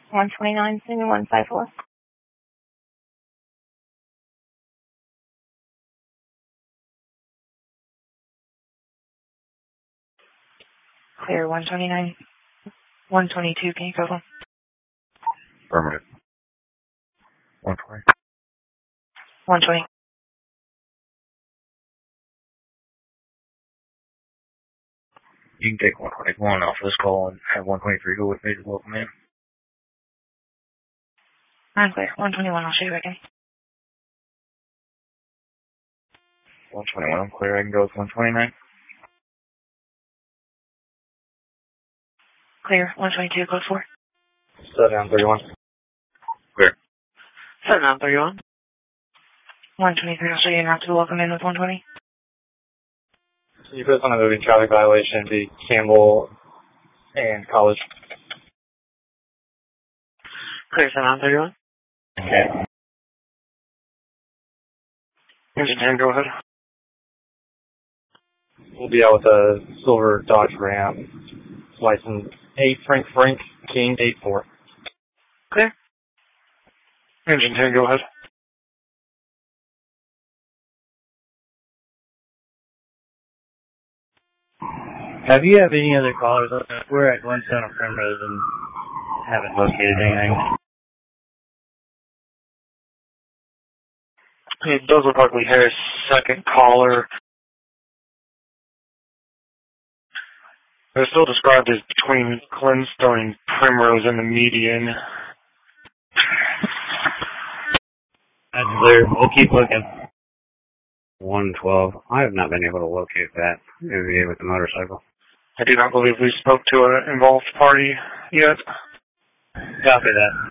129, send me 154. Clear 129. 122, can you go home? Affirmative. 120. 120. You can take 121 off this call and have 123 go with me to welcome in. I'm clear. 121, I'll show you back in. 121, I'm clear. I can go with 129. Clear. 122, code 4. Set down 31. Clear. Set down 31. 123, I'll show you not to welcome in with 120. You put on a moving traffic violation, be Campbell and College. Clear, set down 31. Okay. Engine 10, go ahead. We'll be out with a silver Dodge Ram. License 8 Frank King 84. Clear. Engine 10, go ahead. Have you had any other callers? We're at Glenstone and Primrose and haven't located anything. It does look like we had a second caller. They're still described as between Glenstone and Primrose and the median. That's clear. We'll keep looking. 112. I have not been able to locate that MVA with the motorcycle. I do not believe we spoke to an involved party yet. Copy that.